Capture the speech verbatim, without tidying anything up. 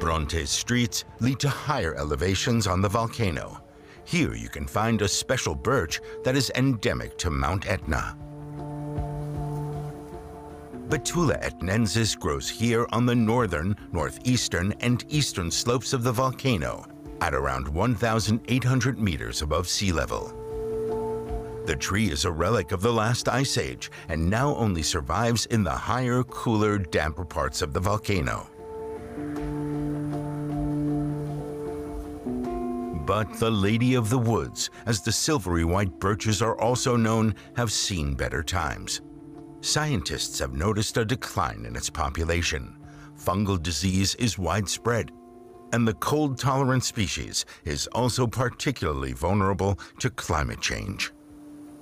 Bronte streets lead to higher elevations on the volcano. Here you can find a special birch that is endemic to Mount Etna. Betula etnensis grows here on the northern, northeastern, and eastern slopes of the volcano at around one thousand eight hundred meters above sea level. The tree is a relic of the last ice age and now only survives in the higher, cooler, damper parts of the volcano. But the Lady of the Woods, as the silvery white birches are also known, have seen better times. Scientists have noticed a decline in its population. Fungal disease is widespread, and the cold-tolerant species is also particularly vulnerable to climate change.